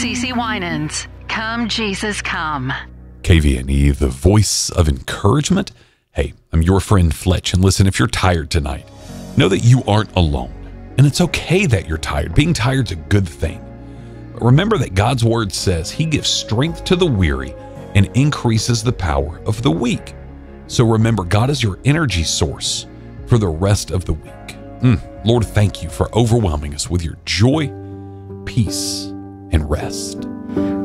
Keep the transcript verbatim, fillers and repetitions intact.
CeCe Winans, Come Jesus Come. K V N E, the voice of encouragement. Hey, I'm your friend Fletch, and listen, if you're tired tonight, know that you aren't alone. And it's okay that you're tired. Being tired's a good thing. But remember that God's word says he gives strength to the weary and increases the power of the weak. So remember, God is your energy source for the rest of the week. Mm, Lord, thank you for overwhelming us with your joy, peace, and rest.